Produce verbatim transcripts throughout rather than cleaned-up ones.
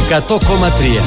εκατό κόμμα τρία.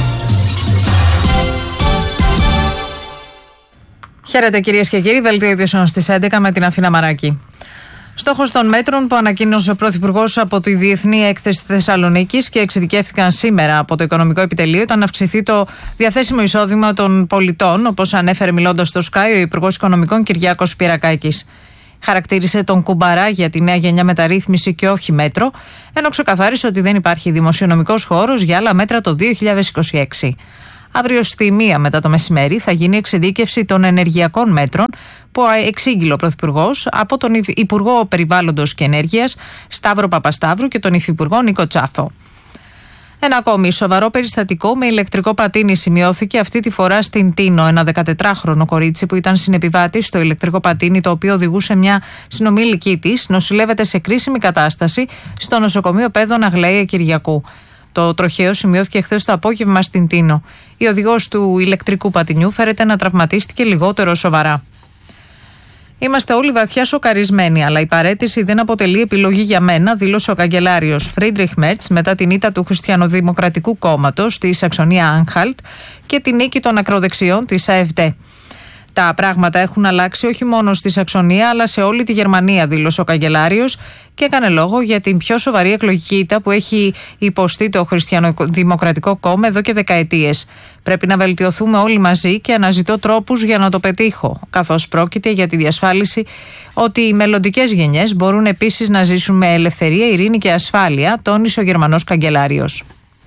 Χαίρετε κυρίες και κύριοι, δελτίο ειδήσεων στις έντεκα με την Αθήνα Μαράκη. Στόχος των μέτρων που ανακοίνωσε ο Πρωθυπουργός από τη Διεθνή Έκθεση Θεσσαλονίκης και εξειδικεύτηκαν σήμερα από το Οικονομικό Επιτελείο ήταν να αυξηθεί το διαθέσιμο εισόδημα των πολιτών, όπως ανέφερε μιλώντας στο Sky ο Υπουργός Οικονομικών Κυριάκος Πυρακάκης. Χαρακτήρισε τον κουμπαρά για τη νέα γενιά μεταρρύθμιση και όχι μέτρο, ενώ ξεκαθάρισε ότι δεν υπάρχει δημοσιονομικός χώρος για άλλα μέτρα το δύο χιλιάδες είκοσι έξι. Αύριο στη μία μετά το μεσημέρι θα γίνει εξειδίκευση των ενεργειακών μέτρων που εξήγηλε ο Πρωθυπουργός από τον Υπουργό Περιβάλλοντος και Ενέργειας Σταύρο Παπασταύρου και τον Υφυπουργό Νίκο Τσάφο. Ένα ακόμη σοβαρό περιστατικό με ηλεκτρικό πατίνι σημειώθηκε αυτή τη φορά στην Τίνο. Ένα δεκατετράχρονο κορίτσι που ήταν συνεπιβάτη στο ηλεκτρικό πατίνι, το οποίο οδηγούσε μια συνομήλικη της, νοσηλεύεται σε κρίσιμη κατάσταση στο νοσοκομείο Παίδων Αγλαία Κυριακού. Το τροχαίο σημειώθηκε χθες το απόγευμα στην Τίνο. Η οδηγός του ηλεκτρικού πατινιού φέρεται να τραυματίστηκε λιγότερο σοβαρά. Είμαστε όλοι βαθιά σοκαρισμένοι, αλλά η παραίτηση δεν αποτελεί επιλογή για μένα, δήλωσε ο καγκελάριος Φρίντριχ Μέρτς μετά την ήττα του Χριστιανοδημοκρατικού Κόμματος στη Σαξονία Άνχαλτ και την νίκη των ακροδεξιών της ΑΕΦΔΕ. Τα πράγματα έχουν αλλάξει όχι μόνο στη Σαξονία αλλά σε όλη τη Γερμανία, δήλωσε ο καγκελάριος και έκανε λόγο για την πιο σοβαρή εκλογική ήττα που έχει υποστεί το Χριστιανοδημοκρατικό Κόμμα εδώ και δεκαετίες. Πρέπει να βελτιωθούμε όλοι μαζί και αναζητώ τρόπους για να το πετύχω, καθώς πρόκειται για τη διασφάλιση ότι οι μελλοντικές γενιές μπορούν επίσης να ζήσουν με ελευθερία, ειρήνη και ασφάλεια, τόνισε ο Γερμανός καγκελάριος.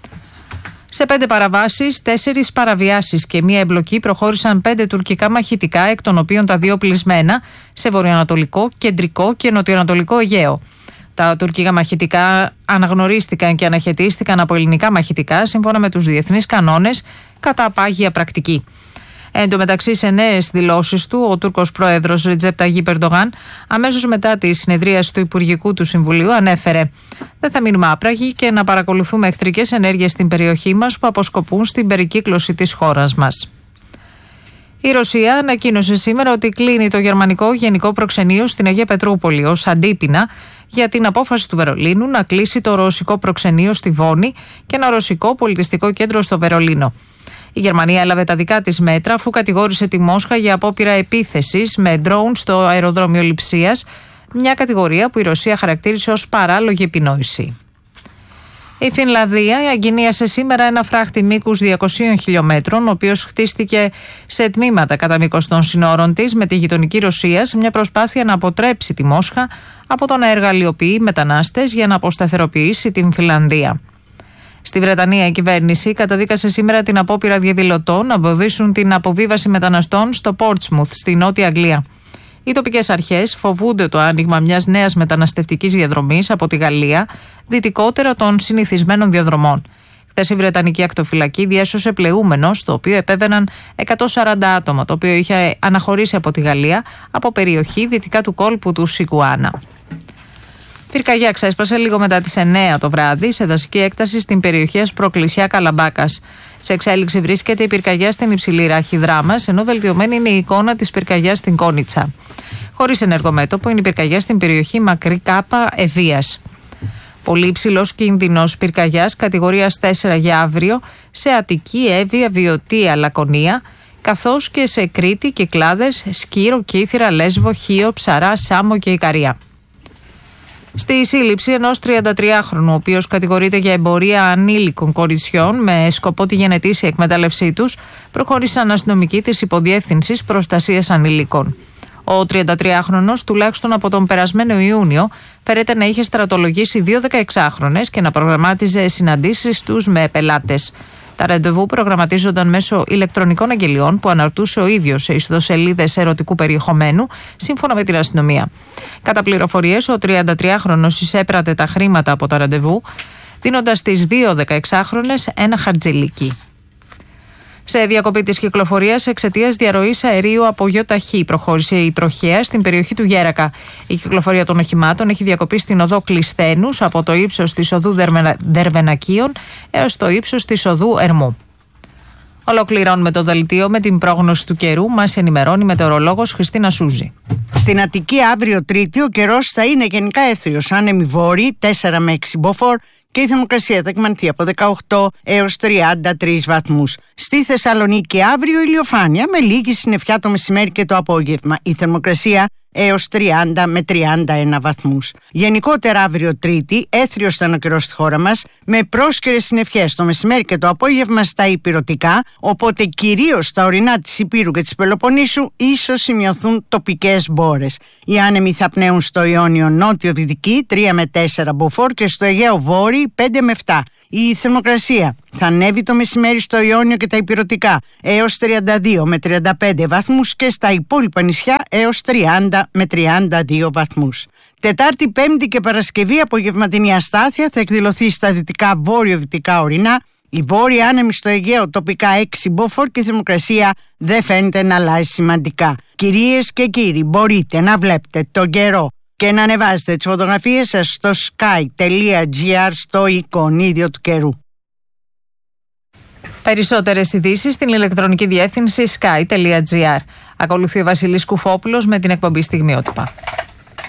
Σε πέντε παραβάσεις, τέσσερις παραβιάσεις και μία εμπλοκή προχώρησαν πέντε τουρκικά μαχητικά, εκ των οποίων τα δύο πλεισμένα σε βορειοανατολικό, κεντρικό και νοτιοανατολικό Αιγαίο. Τα τουρκικά μαχητικά αναγνωρίστηκαν και αναχαιτίστηκαν από ελληνικά μαχητικά σύμφωνα με τους διεθνείς κανόνες κατά πάγια πρακτική. Εν τω μεταξύ, σε νέες δηλώσεις του, ο Τούρκος πρόεδρος Ρετζέπ Ταγίπ Ερντογάν, αμέσως μετά τη συνεδρίαση του Υπουργικού του Συμβουλίου, ανέφερε: «Δεν θα μείνουμε άπραγοι και να παρακολουθούμε εχθρικές ενέργειες στην περιοχή μας που αποσκοπούν στην περικύκλωση της χώρας μας». Η Ρωσία ανακοίνωσε σήμερα ότι κλείνει το γερμανικό γενικό προξενείο στην Αγία Πετρούπολη ως αντίπεινα για την απόφαση του Βερολίνου να κλείσει το ρωσικό προξενείο στη Βόνη και ένα ρωσικό πολιτιστικό κέντρο στο Βερολίνο. Η Γερμανία έλαβε τα δικά της μέτρα αφού κατηγόρησε τη Μόσχα για απόπειρα επίθεσης με ντρόουν στο αεροδρόμιο Λειψίας, μια κατηγορία που η Ρωσία χαρακτήρισε ως παράλογη επινόηση. Η Φινλανδία εγκαινίασε σήμερα ένα φράχτη μήκους διακοσίων χιλιόμετρων, ο οποίος χτίστηκε σε τμήματα κατά μήκος των συνόρων της με τη γειτονική Ρωσία σε μια προσπάθεια να αποτρέψει τη Μόσχα από το να εργαλειοποιεί μετανάστες για να αποσταθεροποιήσει την Φινλανδία. Στη Βρετανία η κυβέρνηση καταδίκασε σήμερα την απόπειρα διαδηλωτών να εμποδίσουν την αποβίβαση μεταναστών στο Πόρτσμουθ στη Νότια Αγγλία. Οι τοπικές αρχές φοβούνται το άνοιγμα μιας νέας μεταναστευτικής διαδρομής από τη Γαλλία, δυτικότερα των συνηθισμένων διαδρομών. Χθες η Βρετανική ακτοφυλακή διέσωσε πλεούμενο, στο οποίο επέβαιναν εκατόν σαράντα άτομα, το οποίο είχε αναχωρήσει από τη Γαλλία από περιοχή δυτικά του κόλπου του Σικουάνα. Πυρκαγιά ξέσπασε λίγο μετά τις εννέα το βράδυ σε δασική έκταση στην περιοχή Ασπροκλησιά Καλαμπάκας. Σε εξέλιξη βρίσκεται η πυρκαγιά στην υψηλή ράχη Δράμας, ενώ βελτιωμένη είναι η εικόνα της πυρκαγιάς στην Κόνιτσα. Χωρίς ενεργομέτωπο είναι η πυρκαγιά στην περιοχή Μακρύ Κάπα Ευβίας. Πολύ υψηλός κίνδυνος πυρκαγιάς κατηγορίας τέσσερα για αύριο σε Αττική, Εύβοια, Βιωτία, Λακωνία, καθώς και σε Κρήτη, Κυκλάδες, Σκύρο, Κύθυρα, Λέσβο, Χίο, Ψαρά, Σάμο και Ικαρία. Στη σύλληψη ενός τριαντατριάχρονου, ο οποίος κατηγορείται για εμπορία ανήλικων κοριτσιών με σκοπό τη γενετήσια εκμετάλλευσή τους, προχώρησαν αστυνομικοί της Υποδιεύθυνσης Προστασίας Ανηλίκων. Ο τριαντατριάχρονος, τουλάχιστον από τον περασμένο Ιούνιο, φέρεται να είχε στρατολογήσει δύο δεκαεξάχρονες και να προγραμμάτιζε συναντήσεις τους με πελάτες. Τα ραντεβού προγραμματίζονταν μέσω ηλεκτρονικών αγγελιών που αναρτούσε ο ίδιος σε ιστοσελίδες ερωτικού περιεχομένου, σύμφωνα με την αστυνομία. Κατά πληροφορίες, ο τριαντατριάχρονος εισέπρατε τα χρήματα από τα ραντεβού, δίνοντας στις δύο δεκαεξάχρονες ένα χαρτζηλίκι. Σε διακοπή της κυκλοφορίας εξαιτίας διαρροής αερίου από γιοταχή προχώρησε η τροχέα στην περιοχή του Γέρακα. Η κυκλοφορία των οχημάτων έχει διακοπεί στην οδό Κλεισθένους από το ύψος της οδού Δερβενακίων έως το ύψος της οδού Ερμού. Ολοκληρώνουμε το δελτίο με την πρόγνωση του καιρού. Μας ενημερώνει η μετεωρολόγος Χριστίνα Σούζη. Στην Αττική αύριο Τρίτη ο καιρός θα είναι γενικά έθριος. Άνεμοι βόρειοι τέσσερα με έξι μποφόρ και η θερμοκρασία θα εκμανθεί από δεκαοκτώ έως τριάντα τρεις βαθμούς. Στη Θεσσαλονίκη αύριο ηλιοφάνεια με λίγη συννεφιά το μεσημέρι και το απόγευμα. Η θερμοκρασία έως τριάντα με τριάντα ένα βαθμούς. Γενικότερα αύριο Τρίτη, έθριος ήταν ο καιρός στη χώρα μας, με πρόσκαιρες συννεφιές το μεσημέρι και το απόγευμα στα ηπειρωτικά, οπότε κυρίως στα ορεινά της Ηπείρου και της Πελοποννήσου ίσως σημειωθούν τοπικές μπόρες. Οι άνεμοι θα πνέουν στο Ιόνιο νότιο-δυτική τρία με τέσσερα μποφόρ και στο Αιγαίο βόρειο πέντε με επτά. Η θερμοκρασία θα ανέβει το μεσημέρι στο Ιόνιο και τα ηπειρωτικά έως τριάντα δύο με τριάντα πέντε βαθμούς και στα υπόλοιπα νησιά έως τριάντα με τριάντα δύο βαθμούς. Τετάρτη, Πέμπτη και Παρασκευή απογευματινή αστάθεια θα εκδηλωθεί στα δυτικά βόρειο-δυτικά ορεινά. Η βόρεια άνεμη στο Αιγαίο τοπικά έξι μποφόρ και η θερμοκρασία δεν φαίνεται να αλλάζει σημαντικά. Κυρίες και κύριοι, μπορείτε να βλέπετε τον καιρό και να ανεβάζετε τις φωτογραφίες σας στο sky.gr στο εικονίδιο του καιρού. Περισσότερες ειδήσεις στην ηλεκτρονική διεύθυνση sky.gr. Ακολουθεί ο Βασίλης Κουφόπουλος με την εκπομπή Στιγμιότυπα.